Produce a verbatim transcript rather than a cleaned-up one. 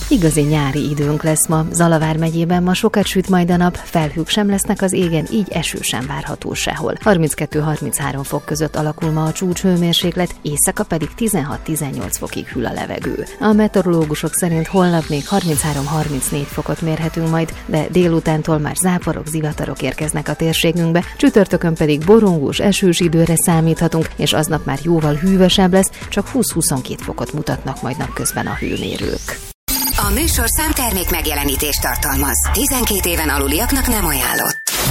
Igazi nyári időnk lesz ma. Zalavár megyében ma sokat süt majd a nap, felhők sem lesznek az égen, így eső sem várható sehol. harminckettő-harminchárom fok között alakul ma a csúcshőmérséklet, éjszaka pedig tizenhat-tizennyolc fokig hűl a levegő. A meteorológusok szerint holnap még harminchárom-harmincnégy fokot mérhetünk majd, de délutántól már záporok, zivatarok érkeznek a térségünkbe, csütörtökön pedig borongós, esős időre számíthatunk, és aznap már jóval hűvösebb lesz, csak húsz-huszonkettő fokot mutatnak majd napközben a hőmérők. A műsorszám termék megjelenítést tartalmaz. tizenkét éven aluliaknak nem ajánlott.